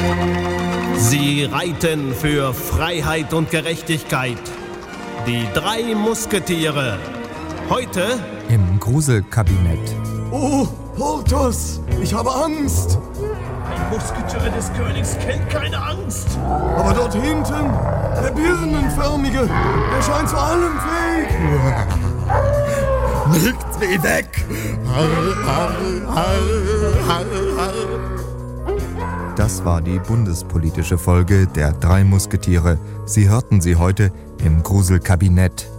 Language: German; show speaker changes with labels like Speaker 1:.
Speaker 1: Sie reiten für Freiheit und Gerechtigkeit. Die 3 Musketiere. Heute
Speaker 2: im Gruselkabinett.
Speaker 3: Oh, Porthos, ich habe Angst.
Speaker 1: ein Musketier des Königs kennt keine Angst.
Speaker 3: Aber dort hinten, der Birnenförmige, der scheint zu allem fähig.
Speaker 4: Nichts wie weg!
Speaker 2: Das war die bundespolitische Folge der 3 Musketiere. Sie hörten sie heute im Gruselkabinett.